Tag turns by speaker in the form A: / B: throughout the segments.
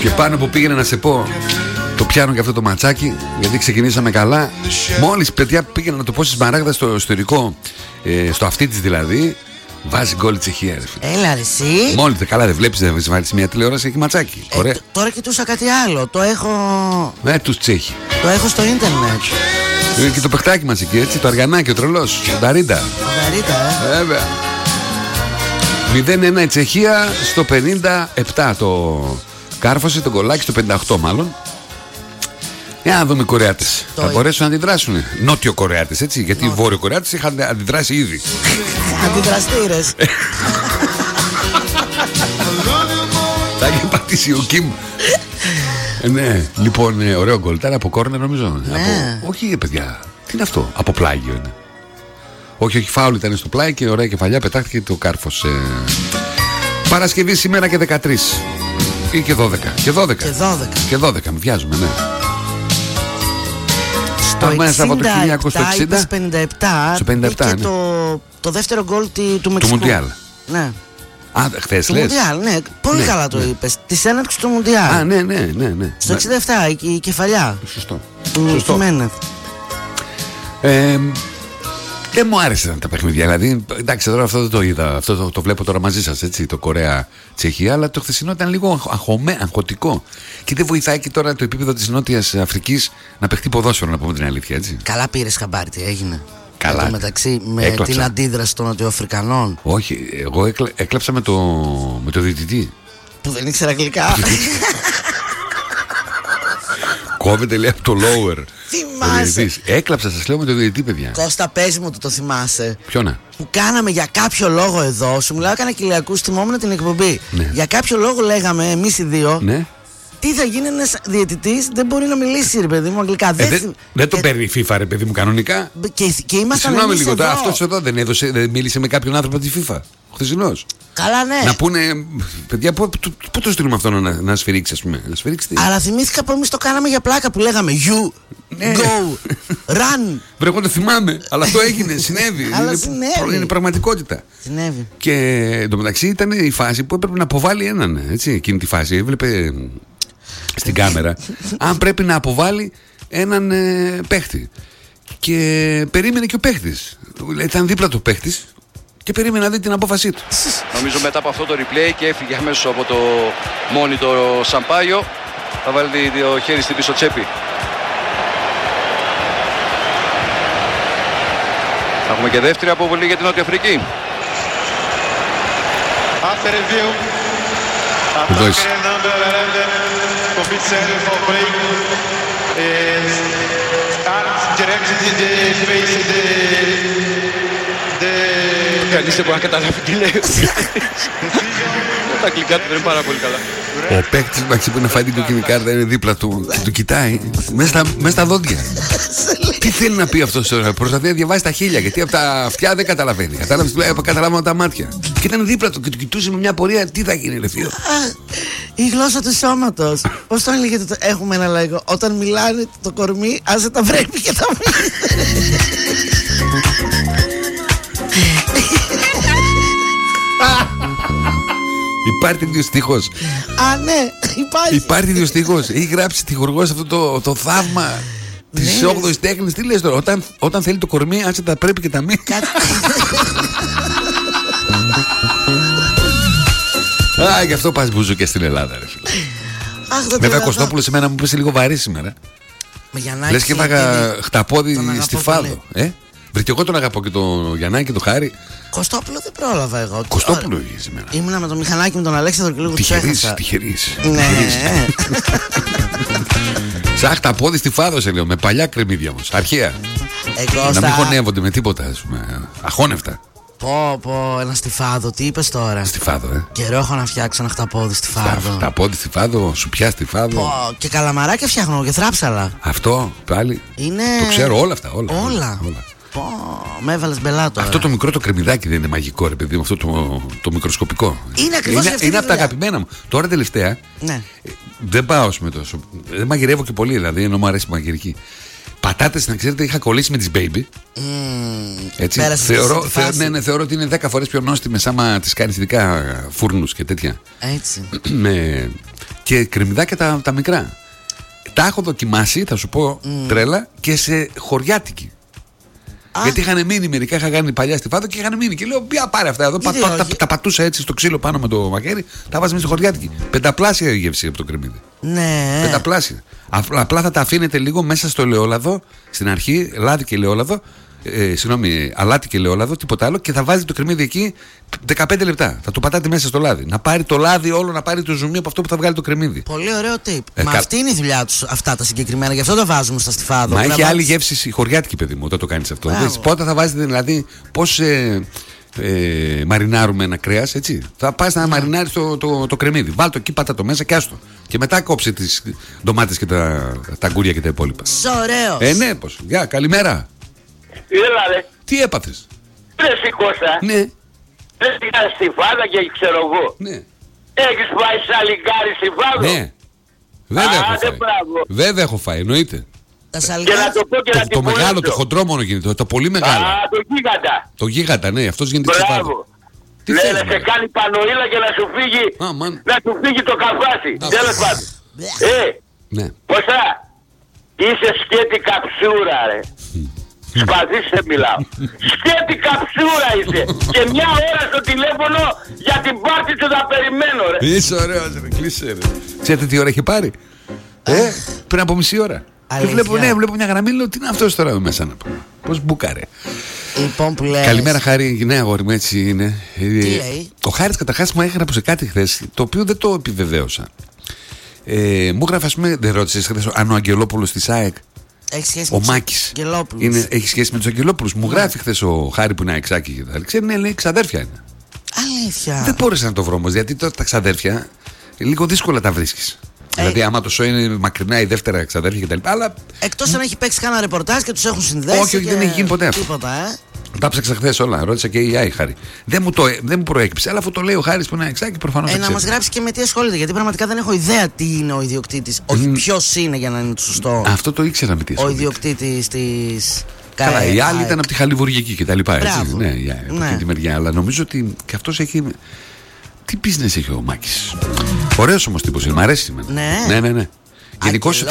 A: Και πάνω που πήγαινε να σε πω, το πιάνω και αυτό το ματσάκι, γιατί ξεκινήσαμε καλά. Μόλις παιδιά πήγαινε να το πω στη Σμαράγδα στο ιστορικό, στο αυτί της δηλαδή, βάζει γκολ η Τσεχία.
B: Έλα ρε εσύ.
A: Μόλις καλά δεν βλέπεις, δεν βάλεις μια τηλεόραση, έχει ματσάκι.
B: Τώρα κοιτούσα κάτι άλλο, το έχω...
A: Τους Τσέχοι.
B: Το έχω στο ίντερνετ.
A: Και το παιχτάκι μας εκεί, έτσι, το Αργανάκι, ο τρελός, ο Νταρίντα. Βέβαια. 0-1 η Τσεχία στο 57 το κάρφωσε, το γκολάκι στο 58 μάλλον. Για να δούμε οι Κορεάτες. Θα μπορέσουν να αντιδράσουν. Νότιο Κορεάτες, έτσι, γιατί οι Βόρειο Κορεάτες είχαν αντιδράσει ήδη.
B: Αντιδραστήρες.
A: Θα έχει πατήσει ο Κιμ. Ναι, λοιπόν, ωραίο γκολ. Ήταν από κόρνερ νομίζω. Όχι παιδιά, τι είναι αυτό, από πλάγιο είναι. Όχι, φάουλ ήταν στο πλάι και ωραία κεφαλιά πετάχτηκε το κάρφος. Παρασκευή σήμερα και 13 ή και 12. Και 12, με βιάζουμε, ναι.
B: Στο 67 είπες 57,
A: στο 57
B: και
A: ναι.
B: το δεύτερο γκολ του Μεξικού.
A: Του Μουντιάλ.
B: Ναι.
A: Χθες
B: του
A: λες.
B: Μουντιάλ, ναι. Πολύ καλά το είπες. Της έναρξης του Μουντιάλ.
A: Ναι.
B: Στο 67 η κεφαλιά.
A: Σωστό.
B: Του Μένεθ.
A: Δεν μου άρεσαν τα παιχνίδια. Δηλαδή, εντάξει, τώρα αυτό δεν το είδα. Αυτό το βλέπω τώρα μαζί σας, έτσι, το Κορέα-Τσεχία. Αλλά το χθεσινό ήταν λίγο αγχωτικό. Και δεν βοηθάει και τώρα το επίπεδο της Νότιας Αφρικής να παιχτεί ποδόσφαιρο, να πούμε την αλήθεια, έτσι.
B: Καλά πήρες χαμπάρι, τι έγινε.
A: Καλά.
B: Εν τω μεταξύ, με την αντίδραση των Νοτιοαφρικανών.
A: Όχι, εγώ έκλαψα με το διαιτητή.
B: Που δεν ήξερα αγγλικά.
A: Κόβεται, λέει, από το lower.
B: Θυμάσαι.
A: Έκλαψα, σας λέω, με το διαιτητή, παιδιά.
B: Κώστα, πες μου το θυμάσαι.
A: Ποιο να?
B: Που κάναμε για κάποιο λόγο εδώ. Σου μιλάω, έκανα Κυλιακούς, θυμόμουν την εκπομπή.
A: Ναι.
B: Για κάποιο λόγο λέγαμε εμείς οι δύο.
A: Ναι.
B: Τι θα γίνει ένας διαιτητής, δεν μπορεί να μιλήσει, ρε παιδί μου, αγγλικά.
A: Δεν το παίρνει η FIFA, ρε παιδί μου, κανονικά.
B: Και ήμασταν.
A: Συγγνώμη λίγο, αυτός εδώ δεν μίλησε με κάποιον άνθρωπο από τη FIFA. Ο χθεσινός.
B: Καλά, ναι.
A: Να πούνε, παιδιά, πού το στείλουμε αυτό να σφυρίξει, ας πούμε. Να σφυρίξει τι.
B: Αλλά θυμήθηκα που εμείς το κάναμε για πλάκα που λέγαμε You go, run.
A: Βρε, εγώ το θυμάμαι, αλλά αυτό έγινε, συνέβη. Είναι πραγματικότητα.
B: Συνέβη.
A: Και εντωμεταξύ ήταν η φάση που έπρεπε να αποβάλει έναν. Έτσι, εκείνη τη φάση. Έβλεπε στην κάμερα αν πρέπει να αποβάλει έναν παίχτη. Και περίμενε και ο παίχτης. Ήταν δίπλα του παίχτης και περίμενε να δει την απόφασή του.
C: Νομίζω μετά από αυτό το replay και έφυγε αμέσως από το monitor ο Σαμπάγιο. Θα βάλει το χέρι στην πίσω τσέπη. Θα έχουμε και δεύτερη αποβολή για την Νότια Αφρική.
A: Εδώ είσαι.
C: Κανείς δεν μπορεί να καταλάβει τι λέει. Τα αγγλικά του δεν είναι πάρα πολύ καλά.
A: Ο παίκτης που είναι φάει την κόκκινη κάρτα είναι δίπλα του. Του κοιτάει μέσα στα δόντια. Τι θέλει να πει αυτός τώρα? Προσπαθεί να διαβάσει τα χείλια, γιατί από τα αυτιά δεν καταλαβαίνει. Καταλάβαμε τα μάτια. Και ήταν δίπλα του και του κοιτούσε με μια πορεία. Τι θα γίνει, ρε φίλο?
B: Η γλώσσα του σώματος. Πώς το έλεγε? Έχουμε ένα λέγω. Όταν μιλάνε το κορμί, άσε τα βρέπει και τα μιλάνε.
A: Υπάρχει τέτοιο στίχος.
B: Α, ναι, υπάρχει.
A: Υπάρχει τέτοιο στίχος. Έχει γράψει τυχουργός αυτό το θαύμα της 8ης τέχνης. Τι λες τώρα? Όταν θέλει το κορμί, άσε τα πρέπει και τα μη. Γι' αυτό πας μπουζούκια στην Ελλάδα, ρε φίλε. Βέβαια, Κωστόπουλο σε μένα μου πέσει λίγο βαρύ σήμερα. Λες και βάγα χταπόδι στη Φάδο. Βρε, και εγώ τον αγαπώ και τον Γιαννάκη και τον Χάρη.
B: Κωστόπουλο δεν πρόλαβα εγώ.
A: Κωστόπουλο είχε σήμερα.
B: Ήμουνα με τον Μηχανάκη, με τον Αλέξανδρο και λίγο του έχασα.
A: Τυχερής.
B: Ναι.
A: Σαν χταπόδι στη Φάδο, σε λέω, με παλιά κρεμμύδια όμως. Αρχαία. Να μην χωνεύονται με τίποτα, ας πούμε. Αχώνευτα.
B: Πω, ένα στιφάδο, τι είπες τώρα?
A: Στιφάδο,
B: Καιρό έχω να φτιάξω ένα χταπόδι στιφάδο.
A: Χταπόδι στιφάδο, σουπιά στιφάδο.
B: Και καλαμαράκια φτιάχνω και θράψαλα.
A: Αυτό πάλι.
B: Είναι...
A: Το ξέρω, όλα αυτά.
B: Όλα. Με έβαλες μπελά τώρα.
A: Αυτό το μικρό το κρεμμυδάκι δεν είναι μαγικό, ρε παιδί μου? Αυτό το μικροσκοπικό.
B: Είναι ακριβώς αυτή.
A: Είναι από τα αγαπημένα μου. Τώρα τελευταία.
B: Ναι.
A: Δεν πάω με τόσο. Δεν μαγειρεύω και πολύ, δηλαδή, ενώ μου αρέσει η μαγειρική. Πατάτες, να ξέρετε, είχα κολλήσει με τις baby. Έτσι. Θεωρώ ότι είναι 10 φορές πιο νόστιμες άμα τις κάνεις ειδικά φούρνους και τέτοια.
B: Έτσι.
A: Και κρεμμυδάκια τα μικρά. Τα έχω δοκιμάσει, θα σου πω τρέλα, και σε χωριάτικη. Γιατί είχαν μείνει μερικά, είχα κάνει παλιά στη Φάδο και είχαν μείνει. Και λέω: Πια πάρε αυτά εδώ. Τα πατούσα έτσι στο ξύλο πάνω με το μαχαίρι, τα βάζαμε στη χωριάτικη. Πενταπλάσια η γεύση από το κρεμμύδι.
B: Ναι.
A: Πενταπλάσια. Απλά θα τα αφήνετε λίγο μέσα στο ελαιόλαδο στην αρχή, λάδι και ελαιόλαδο. Αλάτι και ελαιόλαδο, τίποτα άλλο, και θα βάζετε το κρεμμύδι εκεί 15 λεπτά. Θα το πατάτε μέσα στο λάδι. Να πάρει το λάδι όλο, να πάρει το ζουμί από αυτό που θα βγάλει το κρεμμύδι.
B: Πολύ ωραίο tip. Μα αυτή είναι η δουλειά του αυτά τα συγκεκριμένα, γι' αυτό το βάζουμε στα στιφάδο.
A: Μα έχει άλλη γεύση χωριάτικη, παιδί μου, όταν το κάνει αυτό. Πότε θα βάζετε, δηλαδή, πώς μαρινάρουμε ένα κρέας, έτσι. Θα πας να μαρινάρεις το κρεμμύδι. Βάλ το εκεί, πάτα το μέσα και άστο. Και μετά κόψε τις ντομάτες και τα αγκούρια και τα υπόλοιπα.
B: Ωραίος.
A: Ναι, πώς. Γεια, καλημέρα.
D: Έλα ρε.
A: Τι έπαθες?
D: Ρε Κώστα.
A: Ναι.
D: Δεν πήγα στη Φάδα και ξέρω εγώ.
A: Ναι.
D: Έχεις πάει σαλιγκάρι στη Φάδα?
A: Ναι. Βέβαια έχω φάει, εννοείται.
D: Και να το πω και να
A: το μεγάλο, το χοντρό μόνο γίνεται. Το πολύ μεγάλο.
D: Το γίγαντα.
A: Το γίγαντα, ναι, αυτός γίνεται στη Φάδα.
D: Τι ναι, να σε κάνει πανοήλα και να σου φύγει. Να σου φύγει το καφάσι. Τέλος πάντων.
A: Ναι.
D: Ποσά. Είσαι σκέτη καψούρα ρε. Σπαθήστε μιλάω. Σκέτη καψούρα είσαι. Και μια ώρα στο τηλέφωνο για την πάρτι του θα περιμένω ρε.
A: Είσαι ωραίος ρε, κλείσε ρε. Ξέρετε τι ώρα έχει πάρει? Πριν από μισή ώρα. Και βλέπω μια γραμμή, λέω τι είναι αυτός τώρα μέσα να πω. Πώς μπούκαρε.
B: Λοιπόν που λες.
A: Καλημέρα Χάρη, ναι αγόρι μου, έτσι είναι.
B: Τι λέει?
A: Ο Χάρης καταρχάς μου έγραψε κάτι χθες, το οποίο δεν το επιβεβαίωσα. Μου έγραφε, ας πούμε, δεν ρώτησες χθες αν ο Αγγελόπουλος της ΑΕΚ, ο Μάκης, έχει σχέση με τους Αγγελόπουλους? Μου γράφει χθες ο Χάρη που είναι αεξάκι και τα λέει, ναι, λέει ξαδέρφια είναι.
B: Αλήθεια?
A: Δεν μπόρεσα να το βρω όμως, γιατί τώρα τα ξαδέρφια λίγο δύσκολα τα βρίσκεις. Δηλαδή, άμα το σώει είναι μακρινά η δεύτερα ξαδέρφια κτλ. Αλλά...
B: εκτός αν έχει παίξει κανένα ρεπορτάζ και τους έχουν συνδέσει.
A: Όχι, δεν έχει γίνει ποτέ αυτό.
B: Τίποτα,
A: Τα ψάξα χθες όλα. Ρώτησα και η Άι Χάρη. Δεν μου προέκυψε, αλλά αφού το λέει ο Χάρης που είναι αεξάκι, προφανώς.
B: Να μας γράψει και με τι ασχολείται. Γιατί πραγματικά δεν έχω ιδέα τι είναι ο ιδιοκτήτης. Όχι, ποιος είναι για να είναι το σωστό.
A: Αυτό το ήξερα με τι ασχολείται.
B: Ο ιδιοκτήτης της.
A: Καλά, η άλλη ήταν από τη Χαλιβουργική κτλ. Ναι, από αυτή τη μεριά. Αλλά νομίζω ότι και αυτός έχει. Τι business έχει ο Μάκης. Ωραίος όμως τύπος, μ' αρέσει. Ναι. Γενικώς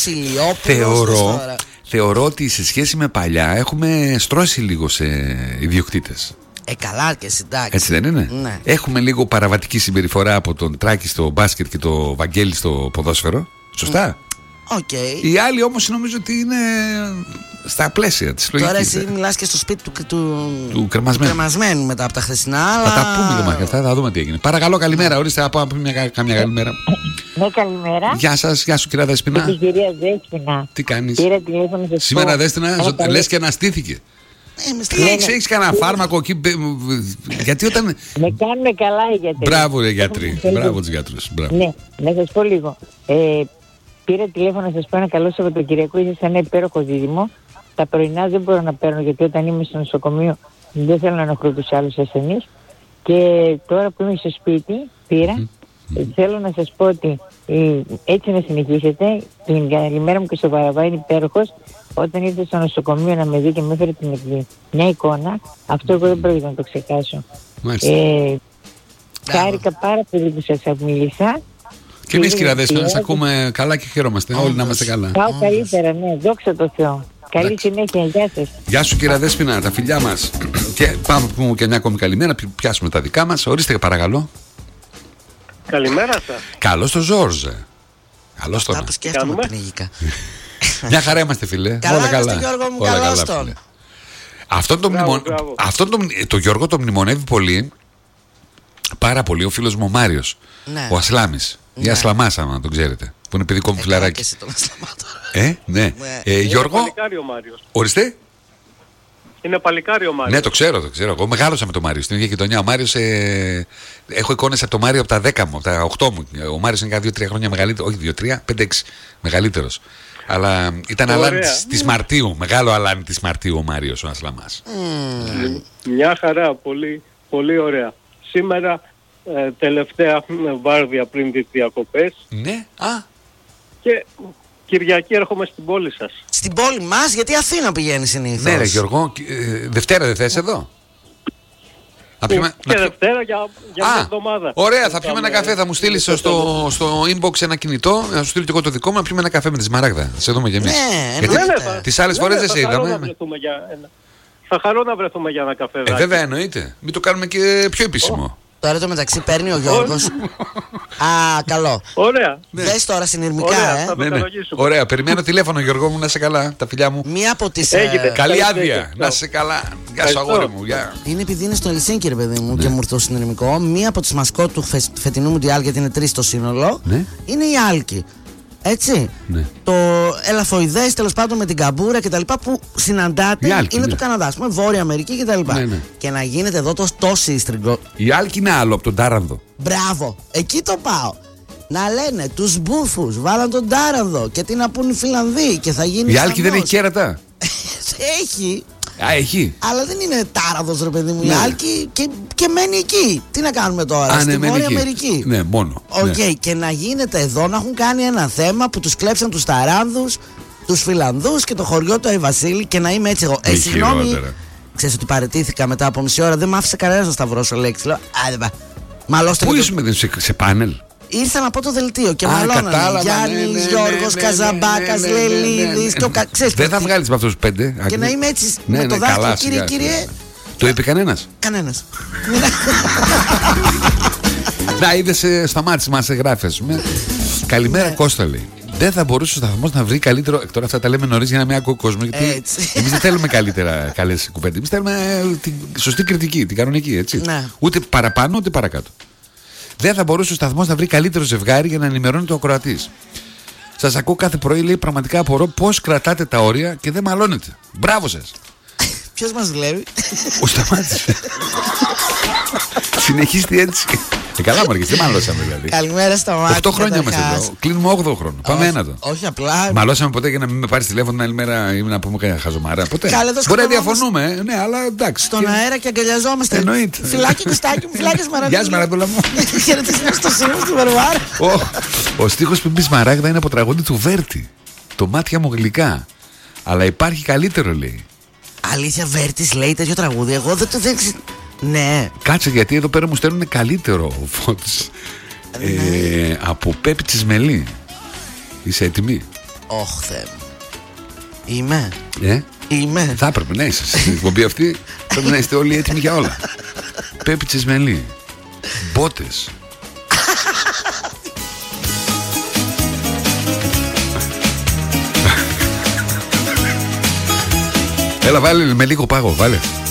A: θεωρώ ότι σε σχέση με παλιά έχουμε στρώσει λίγο σε ιδιοκτήτες.
B: Καλά και συντάξει.
A: Έτσι δεν είναι?
B: Ναι.
A: Έχουμε λίγο παραβατική συμπεριφορά από τον Τράκη στο μπάσκετ και το Βαγγέλη στο ποδόσφαιρο. Σωστά.
B: Okay.
A: Οι άλλοι όμως νομίζω ότι είναι στα πλαίσια της λογικής.
B: Τώρα εσύ μιλάς και στο σπίτι
A: του κρεμασμένου
B: μετά από τα χθεσινά.
A: Θα τα πούμε λίγο και αυτά, θα δούμε τι έγινε. Παρακαλώ, καλημέρα. Ορίστε, να πούμε καμιά καλημέρα.
E: Ναι, καλημέρα.
A: Γεια σας, γεια σου κυρία Δέσποινα.
E: Και την κυρία Δέσποινα.
A: Τι κάνεις?
E: Πήρα τηλέφωνο
A: σήμερα Δέσποινα, λες και αναστήθηκε. Έχεις κανένα φάρμακο εκεί? Γιατί όταν.
E: Με κάνουν καλά οι γιατροί.
A: Μπράβο ρε γιατροί. Μπράβο τους γιατρούς.
E: Ναι, να σας πω λίγο. Πήρα τηλέφωνο να σας πω ένα καλό Σαββατοκυριακό. Είσαι ένα υπέροχο δίδυμο. Τα πρωινά δεν μπορώ να παίρνω γιατί όταν είμαι στο νοσοκομείο δεν θέλω να ενοχλώ τους άλλους ασθενείς. Και τώρα που είμαι στο σπίτι πήρα. Θέλω να σας πω ότι έτσι να συνεχίσετε. Την καλημέρα μου και στο Παραβά είναι υπέροχος. Όταν ήρθε στο νοσοκομείο να με δει και με έφερε μια εικόνα, αυτό εγώ δεν πρόκειται να το ξεχάσω. Χάρηκα πάρα πολύ που σας μίλησα.
A: Και εμείς κυρία Δέσποινα, να σας ακούμε καλά και χαιρόμαστε. Όλοι να είμαστε καλά.
E: Πάω καλύτερα, ναι, δόξα τω Θεώ. Καλή συνέχεια, γεια σας.
A: Γεια σου κυρία Δέσποινα, τα φιλιά μας. Και πάμε που πούμε και μια ακόμη καλημέρα, πιάσουμε τα δικά μας. Ορίστε παρακαλώ.
F: Καλημέρα σας.
A: Καλώς το Ζόρζε. Καλώς τον.
B: Κάπου σκέφτομαι πνίγηκα.
A: Μια χαρά είμαστε φίλε.
B: Όλα καλά. Γιώργο μου, καλώς τον.
A: Το Γιώργο το μνημονεύει πολύ. Πάρα πολύ ο φίλος μου ο Μάριος. Ο Ασλάμης. Η Ασλαμάς, άμα τον ξέρετε. Που είναι παιδικό μου φιλαράκι. Ναι. Γιώργο.
F: Είναι παλικάρι ο Μάριος.
A: Ορίστε.
F: Είναι παλικάρι ο Μάριος.
A: Ναι, το ξέρω. Εγώ μεγάλωσα με τον Μάριο στην ίδια γειτονιά. Ο Μάριος. Έχω εικόνες από τον Μάριο από τα 10 μου, από τα 8 μου. Ο Μάριος είναι κάτι 2-3 χρόνια μεγαλύτερο. Όχι 2-3, 5-6 μεγαλύτερος. Αλλά ήταν αλάνι της Μαρτίου. Μεγάλο αλάνι της Μαρτίου ο Μάριος ο Ασλαμάς.
F: Μια χαρά, πολύ, πολύ ωραία. Σήμερα τελευταία βάρδια πριν τις διακοπές.
A: Ναι,
F: Και Κυριακή έρχομαι στην πόλη σας.
B: Στην πόλη μας, γιατί Αθήνα πηγαίνει συνήθως.
A: Ναι ρε Γιώργο, Δευτέρα δεν θες εδώ?
F: Και Δευτέρα για μια εβδομάδα.
A: Ωραία, θα πιούμε ένα καφέ. Θα μου στείλει στο inbox ένα κινητό, να σου στείλω και εγώ το δικό μου, να πιούμε ένα καφέ με τη Σμαράγδα. Σε δούμε κι εμείς. Τις άλλες φορές δεν σε είδαμε.
F: Θα χαρώ να βρεθούμε για ένα καφέ.
A: Βέβαια εννοείται. Μην το κάνουμε και πιο επίσημο.
B: Τώρα το μεταξύ παίρνει ο Γιώργος. Α, καλό.
F: Ωραία.
B: Δες τώρα συνειρμικά,
A: Ωραία, περιμένω τηλέφωνο, Γιώργο μου, να είσαι καλά. Τα φιλιά μου.
B: Μία από τις.
A: Καλή άδεια. Να είσαι καλά. Γεια σου, αγόρι μου.
B: Είναι επειδή είναι στο Ελσίνκι, ρε παιδί μου, και μου ήρθε το συνειρμικό. Μία από τις μασκότ του φετινού Μουντιάλ, γιατί είναι 3 στο σύνολο, είναι η Άλκη. Έτσι. Το ελαφοειδές, τέλος πάντων, με την καμπούρα κτλ. Που συναντάται είναι του Καναδά. Πούμε, Βόρεια Αμερική κτλ. Και να γίνεται εδώ τόσο σύστριγγο.
A: Η Άλκη είναι άλλο από τον Τάρανδο.
B: Μπράβο, εκεί το πάω. Να λένε τους μπούφους, βάλαν τον Τάρανδο και τι να πούν οι Φιλανδοί και θα γίνει.
A: Η Άλκη δεν έχει κέρατα.
B: Έχει.
A: Έχει.
B: Αλλά δεν είναι Τάρανδος, ρε παιδί μου. Η Άλκη και μένει εκεί. Τι να κάνουμε τώρα, στη Βόρεια Αμερική.
A: Ναι, μόνο.
B: Και να γίνεται εδώ να έχουν κάνει ένα θέμα που τους κλέψαν τους Ταράνδους, τους Φιλανδούς και το χωριό του Αϊβασίλη και να είμαι έτσι εγώ. Συγγνώμη, ξέρεις ότι παραιτήθηκα μετά από μισή ώρα, δεν μ' άφησε κανένας να σταυρώσω λέξη. Λέω, μαλώστε.
A: Πού ήσουν σε πάνελ?
B: Ήρθα να πω το δελτίο και μαλώνανε. Γιάννης, Γιώργος, Καζαμπάκας, Λελίδης.
A: Δεν θα βγάλεις με αυτούς τους 5.
B: Και να είμαι έτσι με το δάχτυλο, κύριε.
A: Το είπε κανένας?
B: Κανένας.
A: Να, είδες, σταμάτησε, μας εγγράφες. Καλημέρα, Κώστα, λέει. Δεν θα μπορούσε ο σταθμός να βρει καλύτερο. Τώρα αυτά τα λέμε νωρίς για να μην ακούω κόσμο. Γιατί εμείς δεν θέλουμε καλές κουβέντες. Εμείς θέλουμε τη σωστή κριτική, την κανονική, έτσι. Ούτε παραπάνω ούτε παρακάτω. Δεν θα μπορούσε ο σταθμός να βρει καλύτερο ζευγάρι για να ενημερώνει το ακροατής. Σας ακούω κάθε πρωί, λέει, πραγματικά απορώ πώς κρατάτε τα όρια και δεν μαλώνετε. Μπράβο σας.
B: Ποιος μας δουλεύει?
A: Ο Σταμάτης. Συνεχίστε έτσι. Καλά, μωρέ, δεν μαλώσαμε δηλαδή.
B: Καλημέρα, Σταμάτη.
A: 8 χρόνια είμαστε εδώ. Κλείνουμε 8ο χρόνο. Πάμε ένατο.
B: Όχι απλά.
A: Μαλώσαμε ποτέ για να μην με πάρει τηλέφωνο την άλλη μέρα ή να πούμε κάποια χαζομάρα. Ποτέ. Μπορεί να διαφωνούμε, ναι, αλλά εντάξει.
B: Στον αέρα και αγκαλιαζόμαστε.
A: Εννοείται.
B: Φιλάκι, Κωστάκι μου, φιλάκι Σμαράγδα.
A: Γεια Σμαράγδα μου.
B: Χαιρετίσματα στο Σίμου, στην Βαρβάρα.
A: Ο στίχος που πει Σμαράγδα είναι από τραγούδι του Βέρτη. Το μάτια μου γλυκά. Αλλά υπάρχει καλύτερο, λέει.
B: Αλήθεια, Βέρτης λέει τέτοιο τραγούδι. Εγώ δεν το δέξω. Ναι.
A: Κάτσε, γιατί εδώ πέρα μου στέλνουν καλύτερο ο Φώτης. Από Πέπη Τσισμελή. Είσαι έτοιμη?
B: Ωχ, Θεέ μου. Είμαι.
A: Είμαι. Θα έπρεπε να είσαι στην εκπομπή αυτή. Πρέπει να είστε όλοι έτοιμοι για όλα. Πέπη Τσισμελή. Μπότες. Έλα, βάλε με λίγο πάγο, βάλε.